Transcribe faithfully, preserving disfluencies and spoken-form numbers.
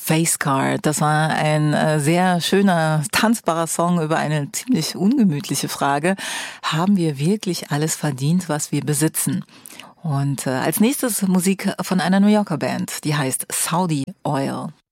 Facecar, das war ein äh, sehr schöner, tanzbarer Song über eine ziemlich ungemütliche Frage. Haben wir wirklich alles verdient, was wir besitzen? Und äh, als nächstes Musik von einer New Yorker Band, die heißt Saudi Oil.